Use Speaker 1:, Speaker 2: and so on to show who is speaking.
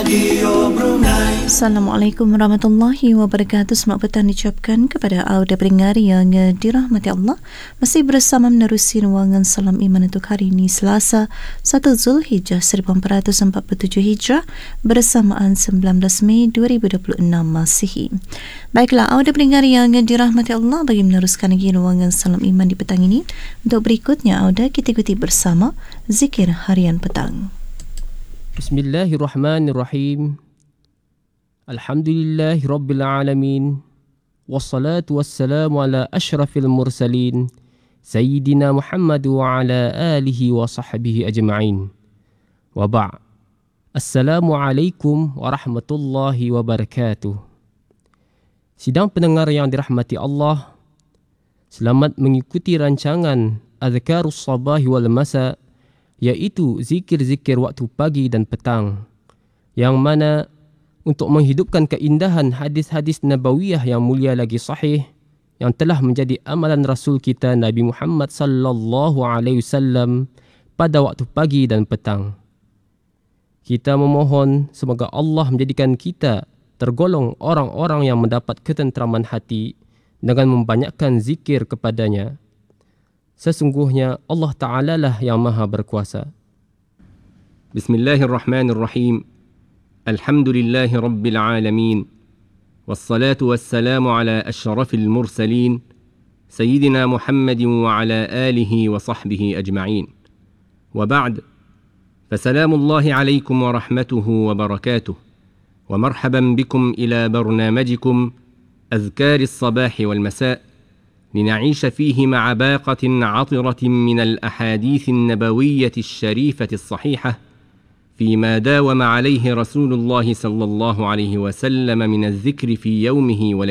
Speaker 1: Radio Brunei.
Speaker 2: Assalamualaikum warahmatullahi wabarakatuh. Selamat petang diucapkan kepada auda pendengar yang dirahmati Allah. Masih bersama menerusi ruangan Salam Iman untuk hari ini Selasa 1 Zulhijjah 1447 Hijrah bersamaan 19 Mei 2026 Masihi. Baiklah auda pendengar yang dirahmati Allah, bagi meneruskan lagi ruangan Salam Iman di petang ini, untuk berikutnya auda kita ikuti bersama zikir harian petang.
Speaker 3: Bismillahirrahmanirrahim. Alhamdulillahi Rabbil Alamin. Wassalatu wassalamu ala ashrafil mursalin Sayyidina Muhammad wa ala alihi wa sahbihi ajma'in. Wa ba'. Assalamualaikum warahmatullahi wabarakatuh. Sidang pendengar yang dirahmati Allah, selamat mengikuti rancangan Azkarus Sabahi wal Masa, iaitu zikir-zikir waktu pagi dan petang, yang mana untuk menghidupkan keindahan hadis-hadis nabawiyah yang mulia lagi sahih yang telah menjadi amalan Rasul kita Nabi Muhammad sallallahu alaihi wasallam pada waktu pagi dan petang. Kita memohon semoga Allah menjadikan kita tergolong orang-orang yang mendapat ketenteraman hati dengan membanyakkan zikir kepadanya. Sesungguhnya Allah Ta'ala lah yang maha berkuasa.
Speaker 4: Bismillahirrahmanirrahim. Alhamdulillahi Rabbil Alamin. Wassalatu wassalamu ala ashrafil mursalin Sayyidina Muhammadin wa ala alihi wa sahbihi ajma'in. Wa ba'd. Fasalamullahi alaikum wa rahmatuhu wa barakatuh. Wa marhaban bikum ila barnamajikum Azkaris Sabahi wal Masa' لنعيش فيه مع باقة عطرة من الأحاديث النبوية الشريفة الصحيحة فيما داوم عليه رسول الله صلى الله عليه وسلم من الذكر في يومه وليلته.